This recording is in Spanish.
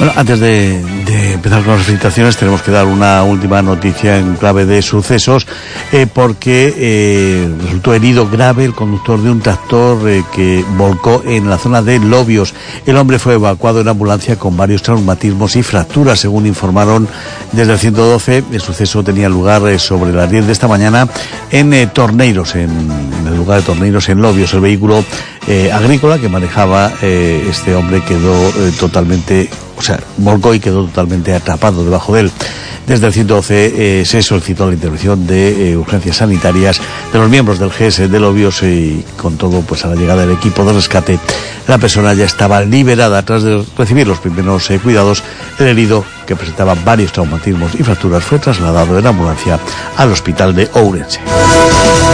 Bueno, antes de empezar con las felicitaciones, tenemos que dar una última noticia en clave de sucesos, porque resultó herido grave el conductor de un tractor que volcó en la zona de Lobios. El hombre fue evacuado en ambulancia con varios traumatismos y fracturas, según informaron desde el 112. El suceso tenía lugar sobre las 10 de esta mañana en Torneiros, en el lugar de Torneiros, en Lobios. El vehículo agrícola que manejaba este hombre quedó volcó y quedó totalmente atrapado debajo de él. Desde el 112 se solicitó la intervención de urgencias sanitarias de los miembros del GS de Lobios, y con todo, pues a la llegada del equipo de rescate, la persona ya estaba liberada tras de recibir los primeros cuidados. El herido, que presentaba varios traumatismos y fracturas, fue trasladado en ambulancia al hospital de Ourense.